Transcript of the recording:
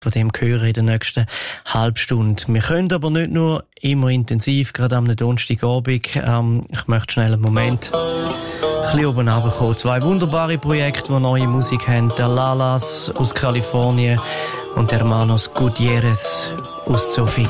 von dem hören in der nächsten Halbstunde. Wir können aber nicht nur immer intensiv, gerade am Donnerstagabend. Ich möchte schnell einen Moment ein bisschen oben runterkommen. 2 wunderbare Projekte, die neue Musik haben. Der Lalas aus Kalifornien und der Hermanos Gutierrez aus Zofingen.